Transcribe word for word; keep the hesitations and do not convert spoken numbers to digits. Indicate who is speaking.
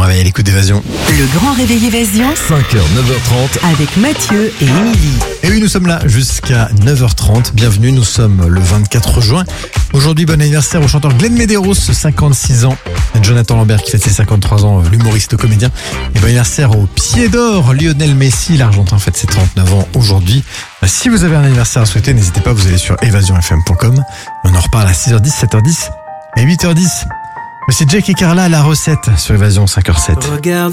Speaker 1: réveil à l'écoute d'Évasion.
Speaker 2: Le grand réveil Évasion
Speaker 3: cinq heures, neuf heures trente.
Speaker 2: avec Mathieu et Émilie.
Speaker 1: Et oui, nous sommes là jusqu'à neuf heures trente. Bienvenue, nous sommes le vingt-quatre juin. Aujourd'hui, bon anniversaire au chanteur Glenn Medeiros, cinquante-six ans. Jonathan Lambert qui fête ses cinquante-trois ans, l'humoriste comédien. Et bon anniversaire au Pied d'Or, Lionel Messi, l'Argentin fête ses trente-neuf ans aujourd'hui. Si vous avez un anniversaire à souhaiter, n'hésitez pas, vous allez sur évasion f m point com. On en reparle à six heures dix, sept heures dix et huit heures dix. Mais c'est Jack et Carla à la recette sur Évasion cinq heures zéro sept.
Speaker 4: Regarde.